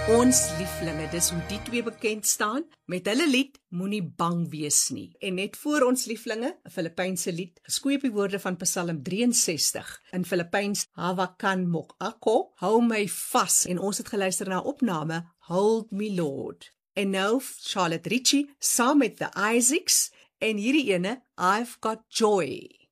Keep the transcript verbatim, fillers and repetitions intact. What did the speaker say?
Ons lieflinge, dis hoe die twee bekend staan, met hulle lied Moenie bang wees nie. En net voor ons lieflinge, 'n Filipynse lied, geskoei op die woorde van Psalm drie-en-sestig, in Filippyns, Hawakan mok ako, hou my vas, en ons het geluister na opname, Hold Me Lord. En nou Charlotte Ritchie, saam met The Isaacs, en hierdie ene, I've Got Joy.